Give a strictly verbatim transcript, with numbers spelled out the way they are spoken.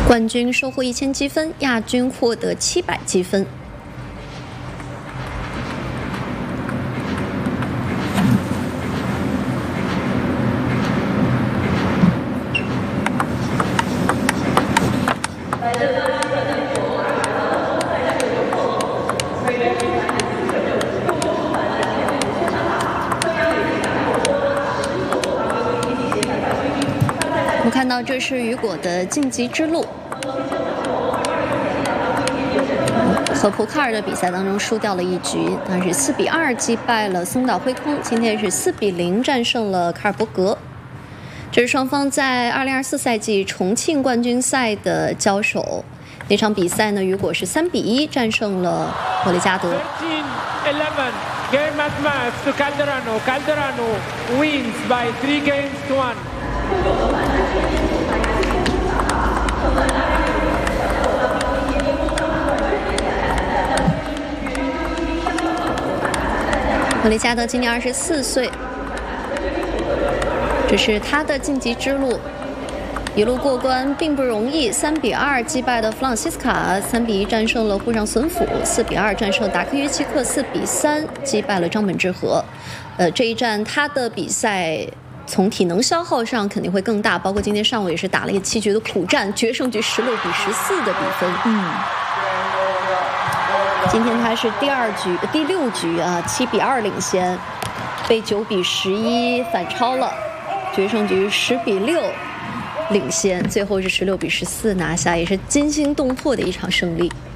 冠军收获一千积分，亚军获得七百积分。我们看到这是雨果的晋级之路。和普卡尔的比赛当中输掉了一局，但是四比二击败了松岛辉空。今天是四比零战胜了卡尔伯格。这是双方在二零二四赛季重庆冠军赛的交手。那场比赛呢，雨果是三比一战胜了霍雷加德。 Game advanced to Calderano. Calderano wins by three games to one. 霍雷加德今年二十四岁，这是他的晋级之路。一路过关并不容易，三比二击败了弗朗西斯卡，三比一战胜了沪上隼辅，四比二战胜达克约基克，四比三击败了张本智和。呃，这一战他的比赛从体能消耗上肯定会更大，包括今天上午也是打了一个七局的苦战，决胜局十六比十四的比分。嗯，今天他是第二局、第六局啊，七比二领先，被九比十一反超了，决胜局十比六。领先，最后是十六比十四拿下，也是惊心动魄的一场胜利。